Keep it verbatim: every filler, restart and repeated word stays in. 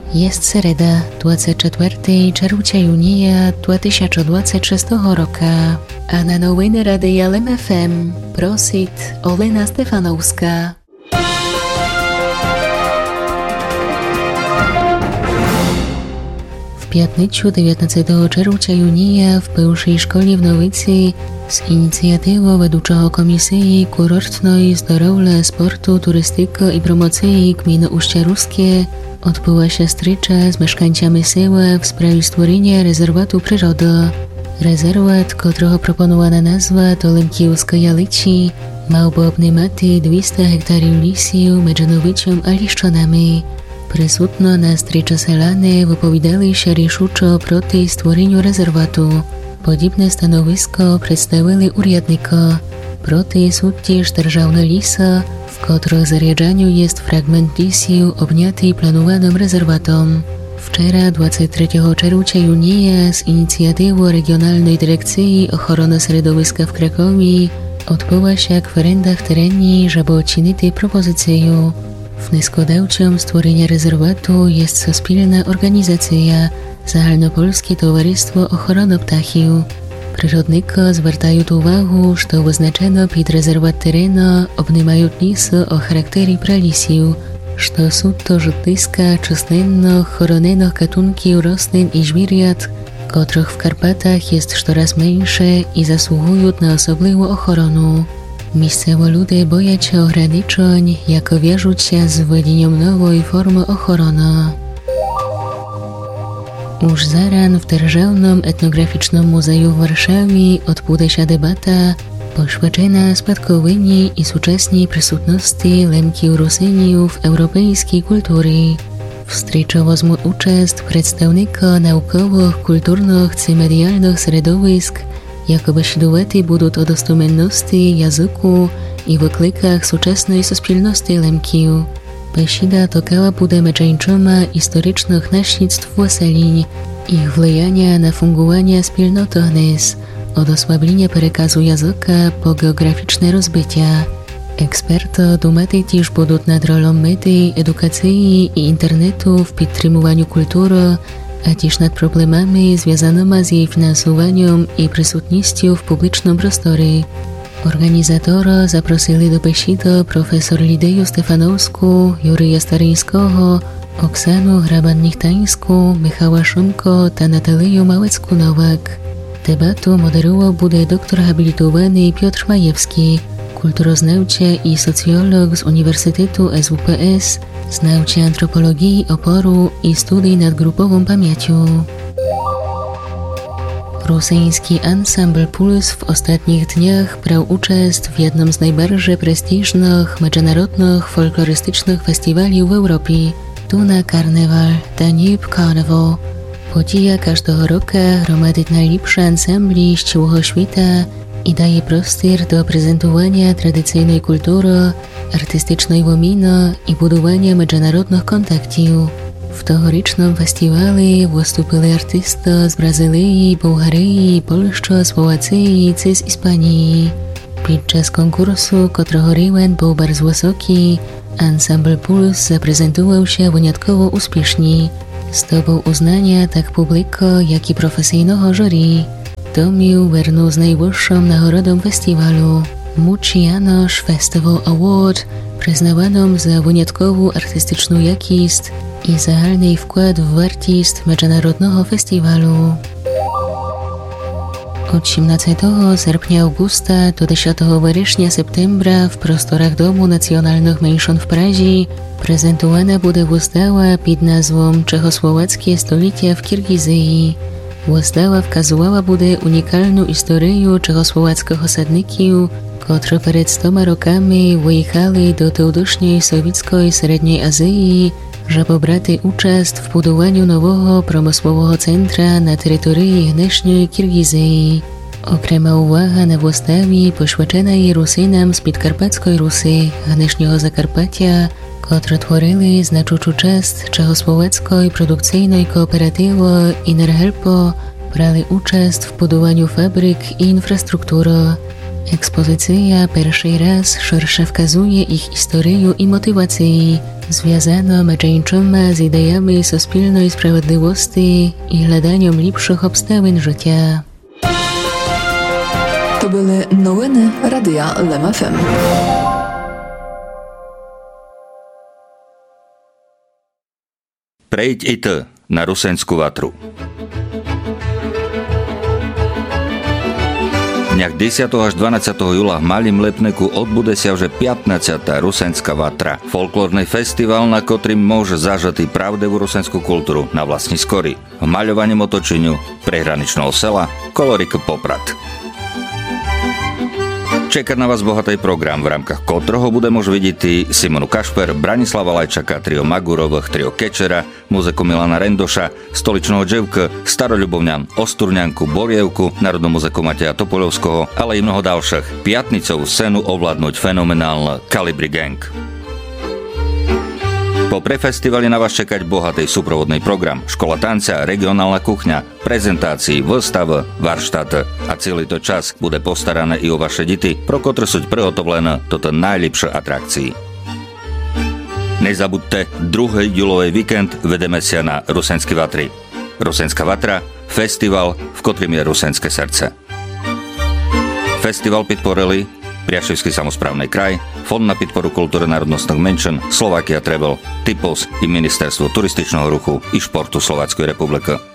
Jest sereda, dwadzieścia czwartego czerwca junia dwa tysiące dwudziestego szóstego roku, a na nowiny Radia L M F M prosit Olena Stefanowska. W piątniczu dziewiętnastego czerwca junia w pierwszej szkole w Nowicy z inicjatywą wedłuczego Komisji Kurortnej Zdrowia, Sportu, Turystyki i Promocji Gminy Uście Ruskie odbyła się strycza z mieszkańcami sela w sprawie stworzenia rezerwatu przyrody. Rezerwat, którego proponowana nazwa to Lemkijowska Jalici, miałby obejmować dwieście hektarów lisu między Nowicą a Liszczanami. Присутно на стрічі селяни виповідали ще рішучо проти створенню резервату. Подібне становисько представили урядника. Проти суті ж державного ліса, в котрого заряджанню є фрагмент лісів, обнятий планованим резерватом. Вчора, двадцять третього czerwca junia, z inicjatywą Regionalnej Dyrekcji Ochrony Środowiska w Krakowie odbyła się kwerenda w terenie, żeby odczynić propozycję. Wnioskodawcą stworzenia rezerwatu jest spółdzielna organizacja Zahalnopolskie Towarzystwo Ochrony Ptachów. Przyrodnicy zwracają uwagę, że wyznaczono pod rezerwat terenu obejmują lisy o charakterze pralisiu, że są to żytyska czystnych, chronionych gatunków roślin i zwierząt, których w Karpatach jest coraz mniejsze i zasługują na osobliwą ochronę. Miejscowi ludzie boją się ograniczeń, jako wierzą się z wwedzeniem nowej formy ochrony. Już zaraz w Državnym Etnograficznym Muzeum w Warszawie odbędzie się debata poświęcona spadkowinie i współczesnej przysutności Lemkijów Rusyniów w europejskiej kulturze. W stryczu wezmą udział przedstawnicy naukowych, kulturnych czy medialnych środowisk, jakoby śludowaty będą o dostomenności języku i wyklikach współczesnej społeczności Lemkijów. Besieda tokała będzie meczeńczoma historycznych naśnictw wyseleń, ich wpływania na fungowanie wspólnoty gnes, od osłabienia przekazu języka po geograficzne rozbycia. Eksperci dumati też będą nad rolą mediów, edukacji i internetu w podtrzymywaniu kultury, a też nad problemami związanymi z jej finansowaniem i przysutnością w publicznym prostorze. Organizatori zaprosili do besiedy profesor Lidię Stefanowską, Jurija Staryńskiego, Oksanę Hraban-Nichtańską, Michała Szymko i Natalię Małecką-Nowak. Debatę moderował będzie doktor habilitowany Piotr Majewski, kulturoznawca i socjolog z Uniwersytetu S W P S, znawca antropologii oporu i studii nad grupową pamięcią. Rosyjski ansambl Puls w ostatnich dniach brał udział w jednym z najbardziej prestiżnych międzynarodnych folklorystycznych festiwali w Europie, Duna Carnival, Danube Carnival. Podija każdego roku gromadzi najlepsze ansambli z całego świata i daje prostor do prezentowania tradycyjnej kultury, artystycznej łaminy i budowania międzynarodnych kontaktów. W tegorocznym festiwalu wystąpili artyści z Brazylii, Bułgarii, Polski, Słowacji czy z Hiszpanii. Podczas konkursu, którego rywal był bardzo wysoki, ansambl Puls zaprezentował się wyjątkowo uspiesznie. Zdobył uznania tak publiki, jak i profesjonalnego jury. To miał jedną z najwyższą nagrodą festiwalu, Muci Janosz Festival Award, przyznawaną za wyjątkową artystyczną jakość i zahalny wkład w wartość międzynarodowego festiwalu. Od osiemnastego sierpnia augusta do dziesiątego września septembra w prostorach Domu Nacjonalnych Mniejszyn w Prazie prezentowana będzie wystawa pod nazwą Czechosłowackie stolicie w Kirgizji. Wystawa wskazywała będzie unikalną historię czechosłowackich osadników, którzy przed stoma rokami wyjechali do teodysznej sowieckiej Średniej Azji, żeby brać udział w budowaniu nowego przemysłowego centra na terytorii dnešnej Kirgizji. Okrema uwaga na wystawie poświęcona jest Rusynom z Podkarpackiej Rusy, dnešního Zakarpatia, którzy tworzyli znaczącą część czechosłowackiej produkcyjnej kooperatywy Innerhelpo, brali udział w budowaniu fabryk i infrastruktury. Ekspozycja pierwszy raz szersze wskazuje ich historię i motywację związaną męczeńczymi z ideami suspilnej sprawiedliwości i hledaniem lepszych obstawień życia. To były nowiny Radia L M F M. Prejď i ty na Rusenskú vatru. Dňach desiateho až dvanásťeho júla v Malým Lepneku odbude sa už pätnásťata Rusenská vatra. Folklórny festival, na ktorým môže zažať pravdivú rusenskú kultúru na vlastní skory. V maľovaním otočeniu prehraničného sela Kolorik Poprad. Čeká na vás bohatý program, v rámkach ktorého bude môcť vidieť Simonu Kašper, Branislava Lajčaka, trio Magurových, trio Kečera, muziku Milana Rendoša, Stoličného Dževka, Staroľubovňan, Osturňanku, Borievku, Národnú muziku Mateja Topoľovského, ale i mnoho ďalších. Piatnicovú scénu ovládnuť fenomenálne Kalibri Gang. Po prefestivali na vás čekať bohatý súprovodný program, škola tanca, regionálna kuchňa, prezentácií, výstav, varštát a celý to čas bude postarané i o vaše deti, pro ktoré sú prihotovlené toto najlepšie atrakcie. Nezabudte, druhý júlový víkend vedeme sa na Rusenské vatry. Rusenská vatra, festival, v ktorým je rusenské srdce. Festival podporili Priaševský samosprávny kraj, Fond na podporu kultúry národnostných menšín, Slovakia Travel, Typos i Ministerstvo turističného ruchu i športu Slováckej republiky.